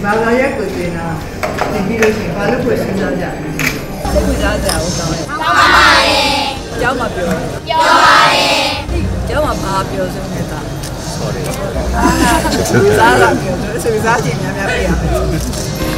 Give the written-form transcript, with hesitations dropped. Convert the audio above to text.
ဘာသာရပ်ကိုသင်တာသင်ပြီးလို့ရှိရင်ဘာလို့ဖွင့်စဉ်းစားကြလဲစိတ်ဝင်စားကြအောင်တောင်းတယ်တောင်းပါပါတယ်ကျောင်းမှာပြောပါတယ်ကျောင်းမှာဘာပြောဆုံးနေတာ sorry စားလာပြောဆိုစားခြင်းများများပြရမယ်